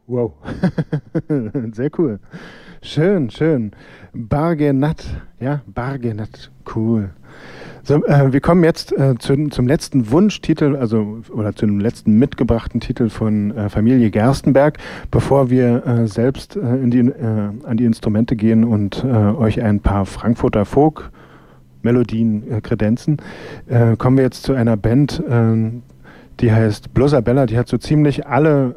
Wow. Sehr cool. Schön, schön. Bargenat. Ja, Bargenat. Cool. So, wir kommen jetzt zum letzten Wunschtitel, oder zu dem letzten mitgebrachten Titel von Familie Gerstenberg, bevor wir selbst an die Instrumente gehen und euch ein paar Frankfurter Folk-Melodien kredenzen. Kommen wir jetzt zu einer Band, die heißt Blossabella. Die hat so ziemlich alle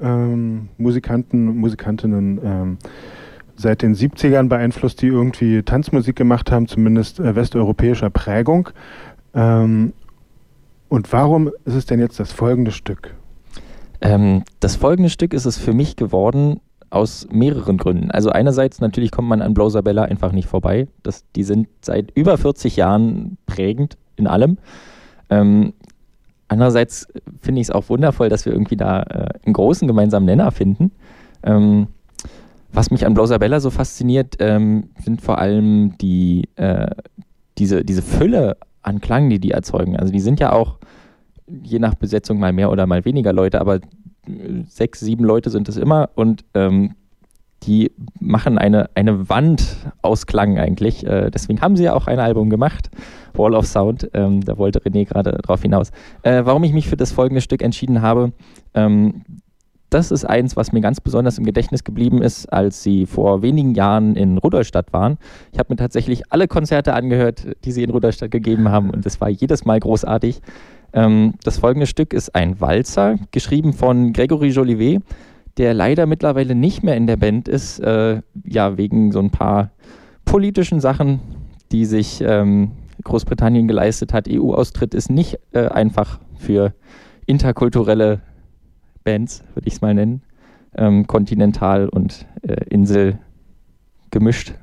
Musikantinnen seit den 70ern beeinflusst, die irgendwie Tanzmusik gemacht haben, zumindest westeuropäischer Prägung. Und warum ist es denn jetzt das folgende Stück? Das folgende Stück ist es für mich geworden aus mehreren Gründen. Also einerseits natürlich kommt man an Blossabella einfach nicht vorbei. Die sind seit über 40 Jahren prägend in allem. Andererseits finde ich es auch wundervoll, dass wir irgendwie da einen großen gemeinsamen Nenner finden. Was mich an Blossabella so fasziniert, sind vor allem diese Fülle an Klang, die erzeugen. Also die sind ja auch je nach Besetzung mal mehr oder mal weniger Leute, aber 6, 7 Leute sind es immer und die machen eine Wand aus Klang eigentlich. Deswegen haben sie ja auch ein Album gemacht, Wall of Sound. Da wollte René gerade drauf hinaus. Warum ich mich für das folgende Stück entschieden habe, das ist eins, was mir ganz besonders im Gedächtnis geblieben ist, als sie vor wenigen Jahren in Rudolstadt waren. Ich habe mir tatsächlich alle Konzerte angehört, die sie in Rudolstadt gegeben haben und es war jedes Mal großartig. Das folgende Stück ist ein Walzer, geschrieben von Grégory Jolivet, der leider mittlerweile nicht mehr in der Band ist, wegen so ein paar politischen Sachen, die sich Großbritannien geleistet hat. EU-Austritt ist nicht einfach für interkulturelle Bands, würde ich es mal nennen, kontinental und Insel gemischt.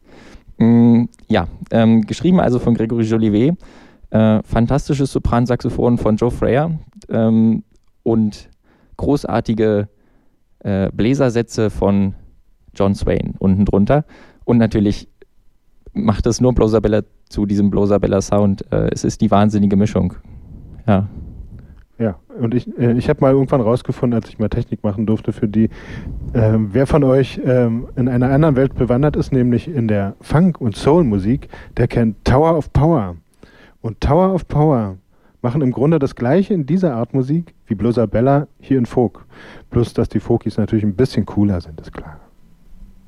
Geschrieben also von Grégory Jolivet, fantastisches Sopransaxophon von Joe Freya und großartige Bläsersätze von John Swain unten drunter. Und natürlich macht es nur Blossabella zu diesem Blossabella-Sound. Es ist die wahnsinnige Mischung. Ja. Ja, und ich habe mal irgendwann rausgefunden, als ich mal Technik machen durfte für die, wer von euch in einer anderen Welt bewandert ist, nämlich in der Funk- und Soul-Musik, der kennt Tower of Power. Und Tower of Power machen im Grunde das Gleiche in dieser Art Musik wie Blossabella hier in Folk. Bloß, dass die Folkies natürlich ein bisschen cooler sind, ist klar.